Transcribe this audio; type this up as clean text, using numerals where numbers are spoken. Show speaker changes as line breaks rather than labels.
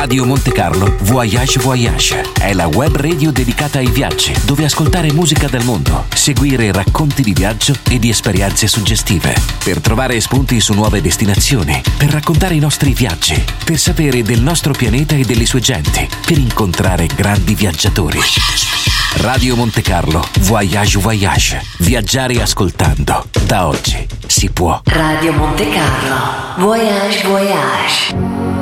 Radio Monte Carlo Voyage Voyage è la web radio dedicata ai viaggi, dove ascoltare musica del mondo, seguire racconti di viaggio e di esperienze suggestive, per trovare spunti su nuove destinazioni, per raccontare i nostri viaggi, per sapere del nostro pianeta e delle sue genti, per incontrare grandi viaggiatori. Radio Monte Carlo Voyage Voyage. Viaggiare ascoltando. Da oggi si può.
Radio Monte Carlo Voyage Voyage.